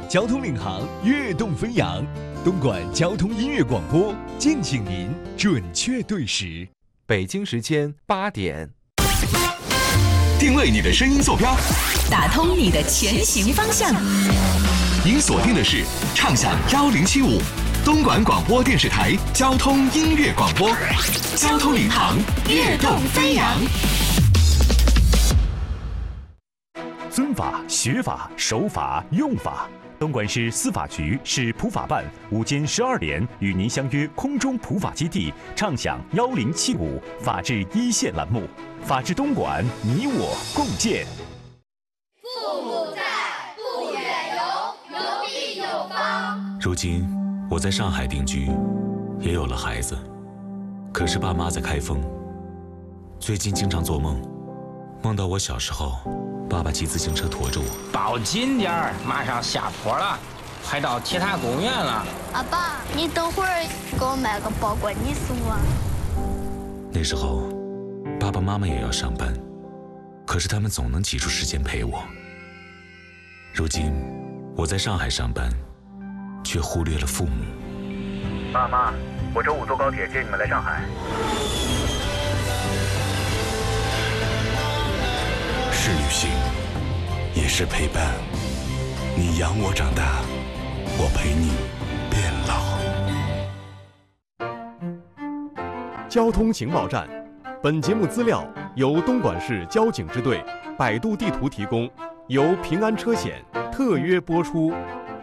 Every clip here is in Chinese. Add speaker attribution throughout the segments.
Speaker 1: 交通领航，跃动飞扬。东莞交通音乐广播，敬请您准确对时。
Speaker 2: 北京时间8点。
Speaker 3: 定位你的声音坐标，
Speaker 4: 打通你的前行方向。
Speaker 3: 您锁定的是畅享1075，东莞广播电视台交通音乐广播，交通领航，跃动飞扬。
Speaker 5: 尊法、学法、守法、用法。东莞市司法局市普法办午间12点与您相约空中普法基地，畅享1075法治一线栏目，法治东莞，你我共建。
Speaker 6: 父母在，不远游，游必有方。
Speaker 7: 如今我在上海定居，也有了孩子，可是爸妈在开封。最近经常做梦，梦到我小时候，爸爸骑自行车驮着我。
Speaker 8: 抱紧点儿，马上下坡了，快到铁塔公园了。
Speaker 9: 阿爸，你等会儿给我买个包裹，你送我。
Speaker 7: 那时候，爸爸妈妈也要上班，可是他们总能挤出时间陪我。如今，我在上海上班，却忽略了父母。
Speaker 10: 爸妈，我周5坐高铁接你们来上海。
Speaker 11: 是旅行，也是陪伴。你养我长大，我陪你变
Speaker 12: 老。交通情报站，本节目资料由东莞市交警支队、百度地图提供，由平安车险特约播出。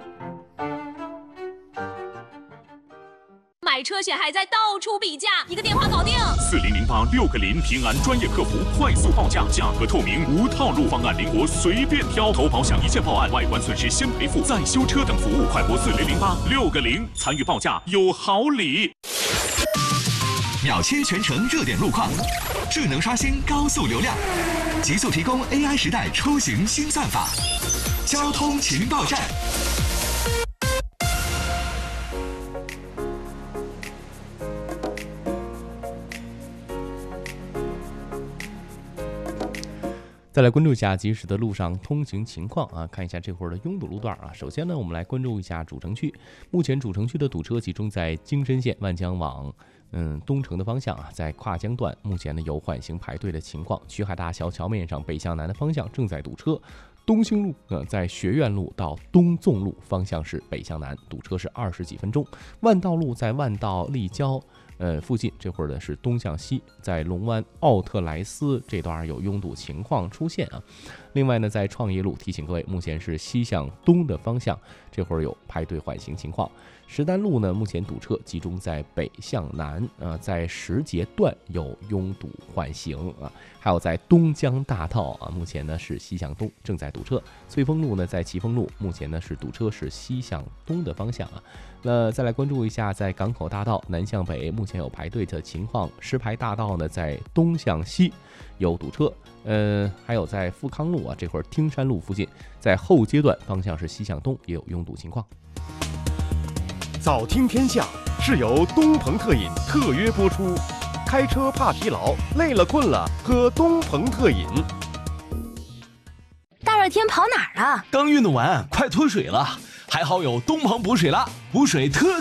Speaker 13: 买车险还在到处比价，一个电话搞定。
Speaker 5: 4008-6个0平安专业客服，快速报价，价格透明，无套路方案，灵活随便挑。投保享一键报案，外观损失先赔付，再修车等服务，快拨4008-6个0，参与报价有好礼。
Speaker 3: 秒切全程热点路况，智能刷新高速流量，极速提供 AI 时代出行新算法。交通情报站。
Speaker 14: 再来关注一下及时的路上通行情况啊，看一下这会儿的拥堵路段啊。首先呢，我们来关注一下主城区。目前主城区的堵车集中在京深线万江往东城的方向啊，在跨江段目前呢有缓行排队的情况。徐海大桥桥面上北向南的方向正在堵车。东兴路在学院路到东纵路方向是北向南，堵车是20几分钟。万道路在万道立交附近，这会儿呢是东向西，在龙湾奥特莱斯这段有拥堵情况出现啊。另外呢，在创业路提醒各位，目前是西向东的方向，这会儿有排队缓行情况。石丹路呢，目前堵车集中在北向南在石碣段有拥堵缓行啊。还有在东江大道啊，目前呢是西向东正在堵车。翠峰路呢，在奇峰路目前呢是堵车是西向东的方向啊。那再来关注一下，在港口大道南向北目前有排队的情况。石牌大道呢，在东向西有堵车。还有在富康路啊，这会儿汀山路附近，在后阶段方向是西向东也有拥堵情况。
Speaker 12: 早听天下是由东鹏特饮特约播出。开车怕疲劳，累了困了，喝东鹏特饮。
Speaker 4: 大热天跑哪儿了？
Speaker 1: 刚运动完，快脱水了，还好有东鹏补水了，补水特